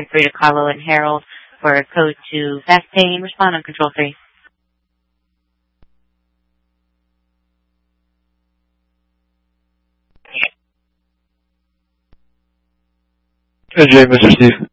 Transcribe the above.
3 to Carlo and Harold for a code to fast pay and respond on Control 3. Jay, Mr. Steve.